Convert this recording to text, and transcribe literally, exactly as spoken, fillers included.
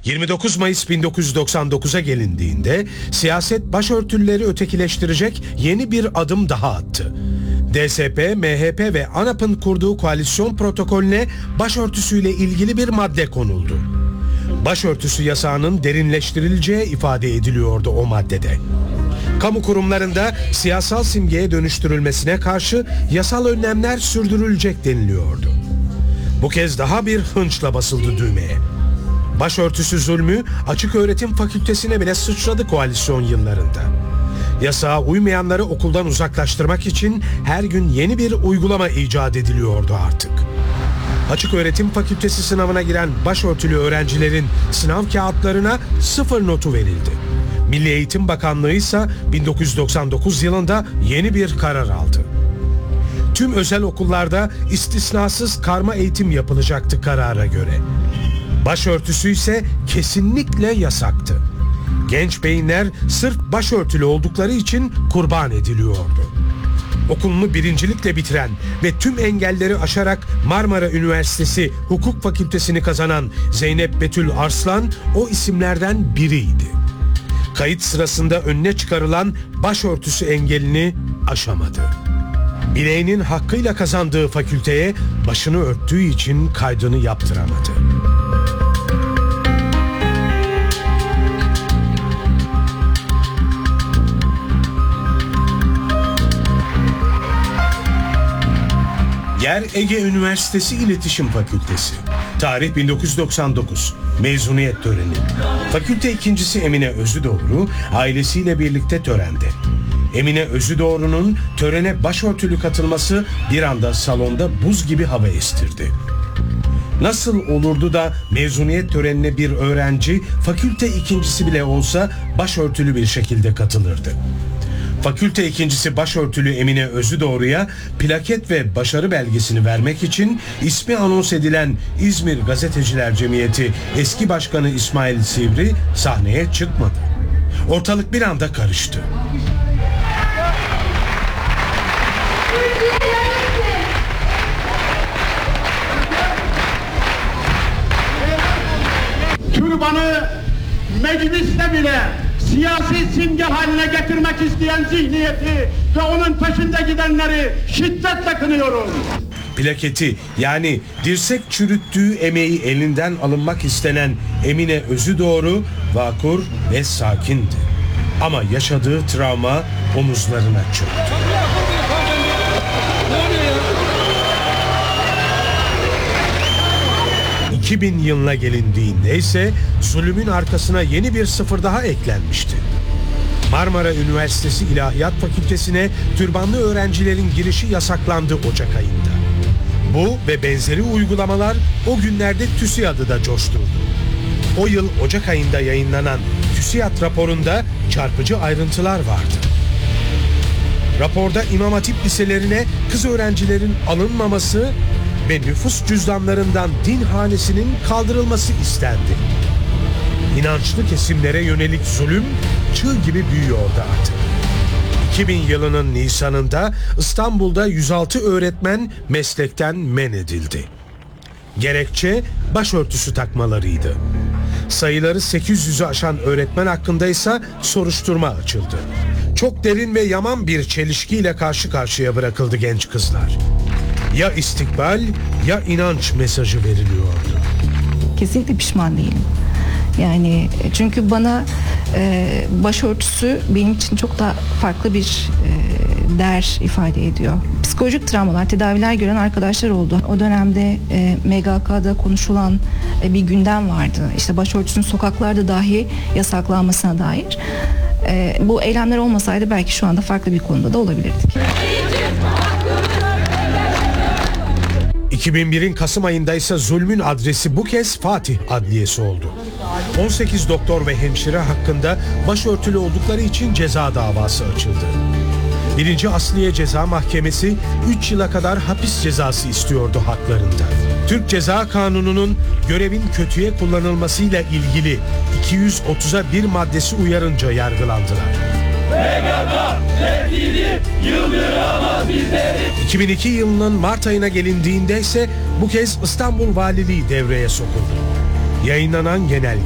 yirmi dokuz Mayıs bin dokuz yüz doksan dokuza gelindiğinde siyaset başörtüleri ötekileştirecek yeni bir adım daha attı. D S P, M H P ve ANAP'ın kurduğu koalisyon protokolüne başörtüsüyle ilgili bir madde konuldu. Başörtüsü yasağının derinleştirileceği ifade ediliyordu o maddede. Kamu kurumlarında siyasal simgeye dönüştürülmesine karşı yasal önlemler sürdürülecek deniliyordu. Bu kez daha bir hınçla basıldı düğmeye. Başörtüsü zulmü açık öğretim fakültesine bile sıçradı koalisyon yıllarında. Yasağa uymayanları okuldan uzaklaştırmak için her gün yeni bir uygulama icat ediliyordu artık. Açık öğretim fakültesi sınavına giren başörtülü öğrencilerin sınav kağıtlarına sıfır notu verildi. Milli Eğitim Bakanlığı ise bin dokuz yüz doksan dokuz yılında yeni bir karar aldı. Tüm özel okullarda istisnasız karma eğitim yapılacaktı karara göre. Başörtüsü ise kesinlikle yasaktı. Genç beyinler sırf başörtülü oldukları için kurban ediliyordu. Okulunu birincilikle bitiren ve tüm engelleri aşarak Marmara Üniversitesi Hukuk Fakültesini kazanan Zeynep Betül Arslan o isimlerden biriydi. Kayıt sırasında önüne çıkarılan başörtüsü engelini aşamadı. Bileğinin hakkıyla kazandığı fakülteye başını örttüğü için kaydını yaptıramadı. Yer Ege Üniversitesi İletişim Fakültesi. Tarih bin dokuz yüz doksan dokuz. Mezuniyet töreni. Fakülte ikincisi Emine Özüdoğru ailesiyle birlikte törende. Emine Özüdoğru'nun törene başörtülü katılması bir anda salonda buz gibi hava estirdi. Nasıl olurdu da mezuniyet törenine bir öğrenci fakülte ikincisi bile olsa başörtülü bir şekilde katılırdı? Fakülte ikincisi başörtülü Emine Özüdoğru'ya plaket ve başarı belgesini vermek için ismi anons edilen İzmir Gazeteciler Cemiyeti eski başkanı İsmail Sivri sahneye çıkmadı. Ortalık bir anda karıştı. Türbanı mecliste bile siyasi simge haline getirmek isteyen zihniyeti ve onun peşinde gidenleri şiddetle kınıyorum. Plaketi yani dirsek çürüttüğü emeği elinden alınmak istenen Emine Özüdoğru vakur ve sakindi. Ama yaşadığı travma omuzlarına çöktü. iki bin yılına gelindiğinde ise zulümün arkasına yeni bir sıfır daha eklenmişti. Marmara Üniversitesi İlahiyat Fakültesine türbanlı öğrencilerin girişi yasaklandı Ocak ayında. Bu ve benzeri uygulamalar o günlerde TÜSİAD'ı da coşturdu. O yıl Ocak ayında yayınlanan TÜSİAD raporunda çarpıcı ayrıntılar vardı. Raporda İmam Hatip liselerine kız öğrencilerin alınmaması ve nüfus cüzdanlarından din hanesinin kaldırılması istendi. İnançlı kesimlere yönelik zulüm çığ gibi büyüyordu artık. iki bin yılının Nisan'ında İstanbul'da yüz altı öğretmen meslekten men edildi. Gerekçe başörtüsü takmalarıydı. Sayıları sekiz yüzü aşan öğretmen hakkında ise soruşturma açıldı. Çok derin ve yaman bir çelişkiyle karşı karşıya bırakıldı genç kızlar. Ya istikbal ya inanç mesajı veriliyordu. Kesinlikle pişman değilim. Yani çünkü bana e, başörtüsü benim için çok da farklı bir e, değer ifade ediyor. Psikolojik travmalar, tedaviler gören arkadaşlar oldu. O dönemde e, M G K'da konuşulan e, bir gündem vardı. İşte başörtüsünün sokaklarda dahi yasaklanmasına dair. E, bu eylemler olmasaydı belki şu anda farklı bir konuda da olabilirdik. iki bin birin Kasım ayında ise zulmün adresi bu kez Fatih Adliyesi oldu. on sekiz doktor ve hemşire hakkında başörtülü oldukları için ceza davası açıldı. Birinci Asliye Ceza Mahkemesi üç yıla kadar hapis cezası istiyordu haklarında. Türk Ceza Kanunu'nun görevin kötüye kullanılmasıyla ilgili iki yüz otuza bir maddesi uyarınca yargılandılar. iki bin iki yılının Mart ayına gelindiğinde ise bu kez İstanbul Valiliği devreye sokuldu. Yayınlanan genelge